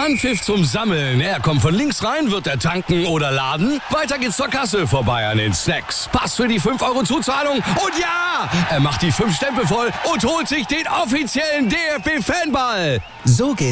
Anpfiff zum Sammeln. Er kommt von links rein, wird er tanken oder laden. Weiter geht's zur Kasse, vorbei an den Snacks. Pass für die 5 € Zuzahlung. Und ja, er macht die 5 Stempel voll und holt sich den offiziellen DFB-Fanball. So geht